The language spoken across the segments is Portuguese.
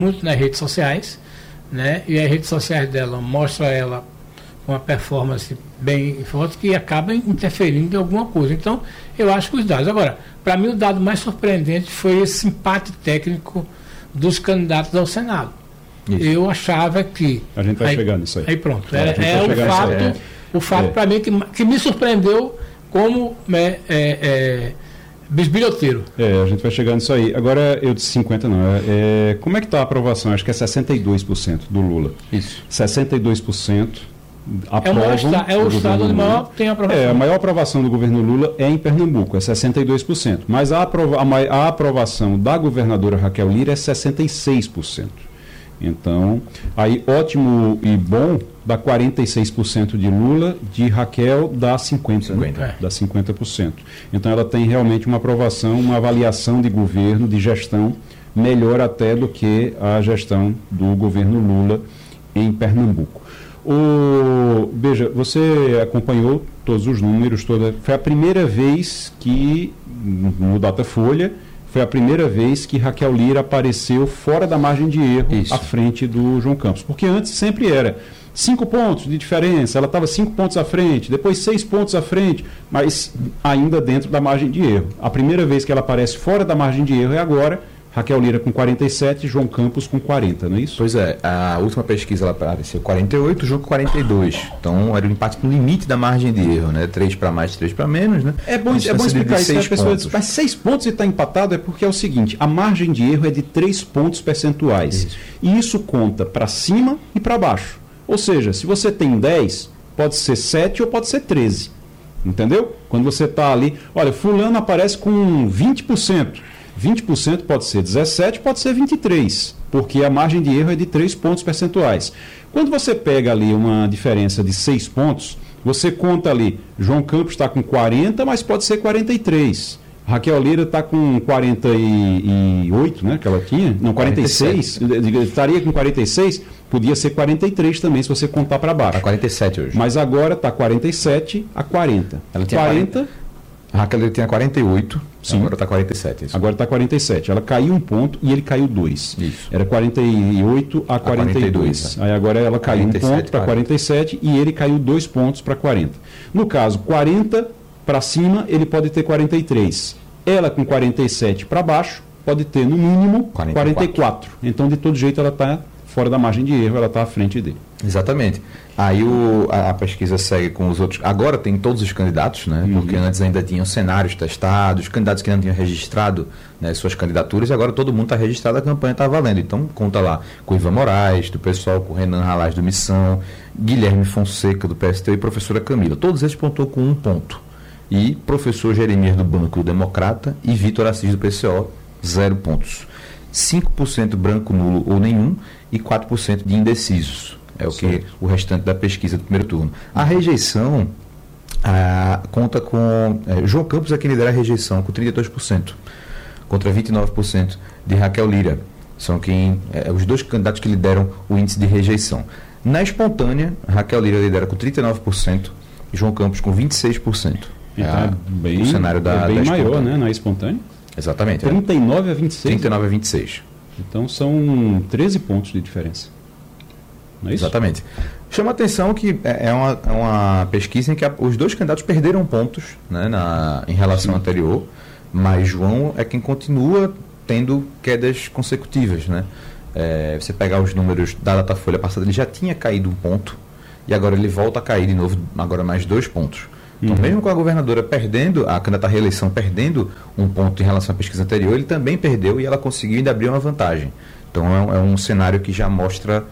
muito nas redes sociais, né? E as redes sociais dela mostram ela com uma performance bem forte que acaba interferindo em alguma coisa. Então, eu acho que os dados. Agora, para mim, o dado mais surpreendente foi esse empate técnico dos candidatos ao Senado. Isso. Eu achava que... A gente vai chegar nisso aí. Aí pronto. O fato para mim que me surpreendeu como bisbilhoteiro. A gente vai chegar nisso aí. Agora, eu disse 50 não. Como é que está a aprovação? Acho que é 62% do Lula. Isso. 62% aprovam. É o estado onde maior tem aprovação. A maior aprovação do governo Lula é em Pernambuco, é 62%. Mas a aprovação da governadora Raquel Lira é 66%. Então, aí ótimo e bom dá 46% de Lula, de Raquel dá 50%. Dá 50%. Então ela tem realmente uma aprovação, uma avaliação de governo, de gestão, melhor até do que a gestão do governo Lula em Pernambuco. Veja, você acompanhou todos os números, foi a primeira vez que, no Datafolha, foi a primeira vez que Raquel Lira apareceu fora da margem de erro à frente do João Campos. Porque antes sempre era 5 pontos de diferença, ela estava 5 pontos à frente, depois 6 pontos à frente, mas ainda dentro da margem de erro. A primeira vez que ela aparece fora da margem de erro é agora, Raquel Lira com 47, João Campos com 40, não é isso? Pois é, a última pesquisa ela apareceu 48, João com 42. Então era um empate no limite da margem de erro, né? 3 para mais, 3 para menos, né? É bom explicar isso, as pessoas dizem, mas 6 pontos e está empatado, é porque é o seguinte, a margem de erro é de 3 pontos percentuais. Isso. E isso conta para cima e para baixo. Ou seja, se você tem 10, pode ser 7 ou pode ser 13. Entendeu? Quando você está ali, olha, fulano aparece com 20%. 20% pode ser 17, pode ser 23, porque a margem de erro é de 3 pontos percentuais. Quando você pega ali uma diferença de 6 pontos, você conta ali, João Campos está com 40, mas pode ser 43. Raquel Lira está com 48, né, que ela tinha? Não, 46. Estaria com 46, podia ser 43 também, se você contar para baixo. Está 47 hoje. Mas agora está 47 a 40. Ela tinha 40. A Raquel Lira tinha 48, sim. Agora está 47. Isso. Agora está 47. Ela caiu 1 ponto e ele caiu 2. Isso. Era 48 a 42. Aí agora ela caiu 1 ponto para 47 e ele caiu 2 pontos para 40. No caso, 40 para cima, ele pode ter 43. Ela com 47 para baixo, pode ter no mínimo 44. Então, de todo jeito, ela está fora da margem de erro, ela está à frente dele. Exatamente. Aí a pesquisa segue com os outros. Agora tem todos os candidatos, né? Porque antes ainda tinham cenários testados, candidatos que não tinham registrado, né, suas candidaturas, e agora todo mundo está registrado, a campanha está valendo. Então conta lá com o Ivan Moraes, do pessoal, com o Renan Ralaz do Missão, Guilherme Fonseca do PST e professora Camila. Todos esses pontuam com 1 ponto. E professor Jeremias do Banco Democrata e Vitor Assis do PCO, 0 pontos. 5% branco, nulo ou nenhum e 4% de indecisos. É o que o restante da pesquisa do primeiro turno. A rejeição conta com... João Campos é quem lidera a rejeição, com 32%, contra 29% de Raquel Lira. São os dois candidatos que lideram o índice de rejeição. Na espontânea, Raquel Lira lidera com 39% e João Campos com 26%. Então o cenário bem maior, né, na espontânea. Exatamente. 39 a 26? 39 a 26. Então são 13 pontos de diferença. Não é isso? Exatamente. Chama a atenção que é uma pesquisa em que os dois candidatos perderam pontos, né, em relação anterior, mas João é quem continua tendo quedas consecutivas, né? Você pegar os números da Datafolha passada, ele já tinha caído 1 ponto e agora ele volta a cair de novo, agora mais 2 pontos. Então, mesmo com a governadora perdendo, a candidata à reeleição perdendo 1 ponto em relação à pesquisa anterior, ele também perdeu e ela conseguiu ainda abrir uma vantagem. Então, é um cenário que já mostra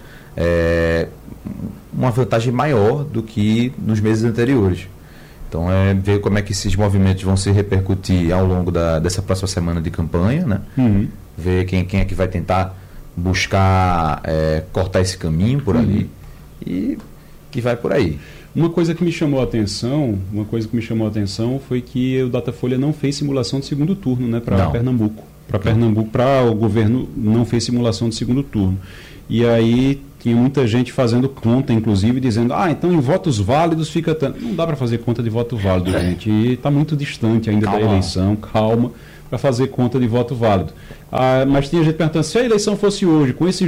uma vantagem maior do que nos meses anteriores. Então, ver como é que esses movimentos vão se repercutir ao longo dessa próxima semana de campanha, né? Ver quem é que vai tentar buscar cortar esse caminho por ali e vai por aí. Uma coisa que me chamou a atenção foi que o Datafolha não fez simulação de segundo turno, né, para Pernambuco. Para o governo não fez simulação de segundo turno. E aí tinha muita gente fazendo conta, inclusive, dizendo, então em votos válidos fica tanto. Não dá para fazer conta de voto válido, gente. E está muito distante ainda da eleição. Calma. para fazer conta de voto válido. Mas tinha gente perguntando, se a eleição fosse hoje, com esse